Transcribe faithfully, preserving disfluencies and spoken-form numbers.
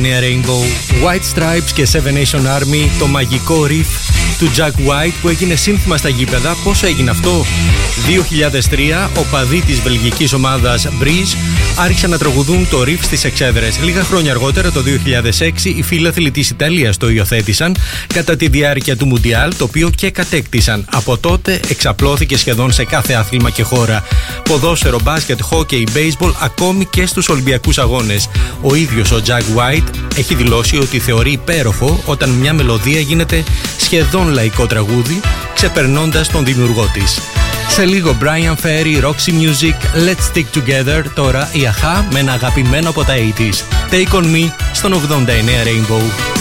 Rainbow, White Stripes και Seven Nation Army, το μαγικό riff του Jack White που έγινε σύνθημα στα γήπεδα. Πώς έγινε αυτό? δύο χιλιάδες τρία, οπαδοί της βελγικής ομάδας Breeze άρχισαν να τραγουδούν το riff στις εξέδρες. Λίγα χρόνια αργότερα, το δύο χιλιάδες έξι, οι φίλαθλοι της Ιταλίας το υιοθέτησαν κατά τη διάρκεια του Μουντιάλ, το οποίο και κατέκτησαν. Από τότε εξαπλώθηκε σχεδόν σε κάθε άθλημα και χώρα. Ποδόσφαιρο, μπάσκετ, χόκεϊ, μπέισμπολ, ακόμη και στους Ολυμπιακούς Αγώνες. Ο ίδιος ο Jack White έχει δηλώσει ότι θεωρεί υπέροχο όταν μια μελωδία γίνεται σχεδόν λαϊκό τραγούδι, ξεπερνώντας τον δημιουργό της. Σε λίγο Brian Ferry, Roxy Music, Let's Stick Together. Τώρα η Αχά με ένα αγαπημένο από τα ογδόντα. Take On Me στον ογδόντα εννέα Rainbow.